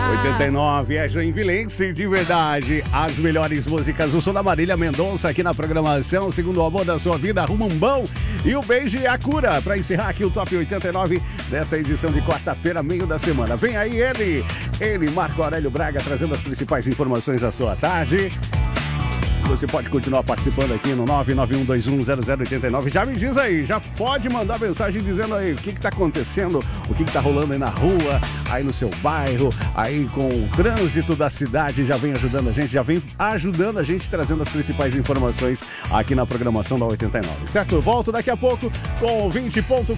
89 é Joinvilense de verdade. As melhores músicas, o som da Marília Mendonça aqui na programação. Segundo o amor da sua vida, Rumumbão e o beijo e a cura. Para encerrar aqui o Top 89 dessa edição de quarta-feira, meio da semana. Vem aí ele, Marco Aurélio Braga, trazendo as principais informações da sua tarde. Você pode continuar participando aqui no 991210089. Já me diz aí, já pode mandar mensagem dizendo aí o que está acontecendo, o que está rolando aí na rua, aí no seu bairro, aí com o trânsito da cidade. Já vem ajudando a gente, trazendo as principais informações aqui na programação da 89, certo? Eu volto daqui a pouco com o 20.4